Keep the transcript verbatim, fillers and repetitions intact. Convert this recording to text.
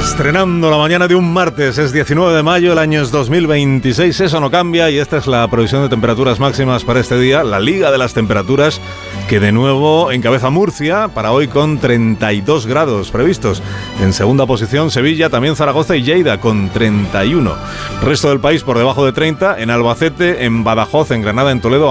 Estrenando la mañana de un martes, es diecinueve de mayo, el año es dos mil veintiséis, eso no cambia y esta es la previsión de temperaturas máximas para este día, la liga de las temperaturas que de nuevo encabeza Murcia para hoy con treinta y dos grados previstos. En segunda posición Sevilla, también Zaragoza y Lleida con treinta y uno. Resto del país por debajo de treinta, en Albacete, en Badajoz, en Granada, en Toledo,